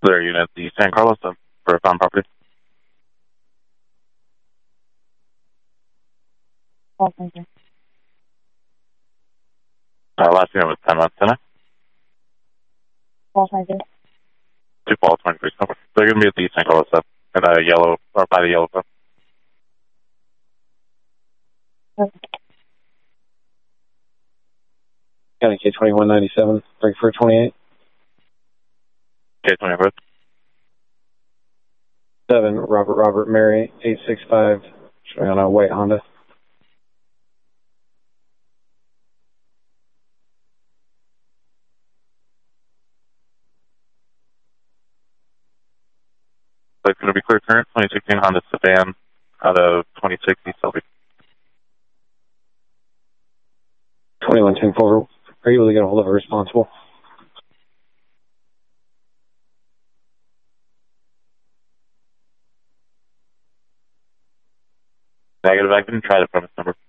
Their unit, the San Carlos for found property. Oh, thank you. Last unit was 10 months, didn't I? Oh, thank you. 2 balls, 23. Okay. They're going to be at the San Carlos at a yellow, or by the yellow club. Okay. County K-2197, 3428. K-24. 7, Robert, Mary, 865, showing on a white Honda. So it's going to be clear current, 2016 Honda sedan out of 2060 Sylvie. 2110 forward. Are you able to get a hold of a responsible? Negative, I can try the premise number.